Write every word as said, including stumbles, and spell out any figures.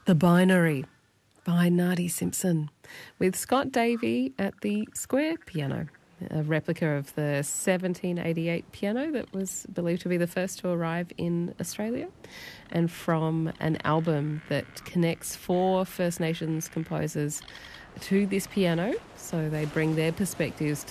The Binary by Nadi Simpson, with Scott Davey at the square piano, a replica of the seventeen eighty-eight piano that was believed to be the first to arrive in Australia, and from an album that connects four First Nations composers to this piano, so they bring their perspectives